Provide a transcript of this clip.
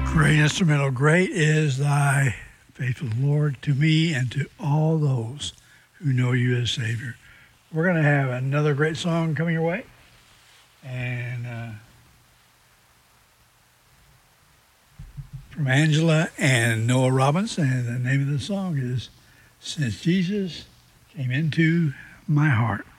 Great instrumental. Great is thy faithful Lord to me and to all those who know you as Savior. We're going to have another great song coming your way. And from Angela and Noah Robbins. And the name of the song is Since Jesus Came Into My Heart.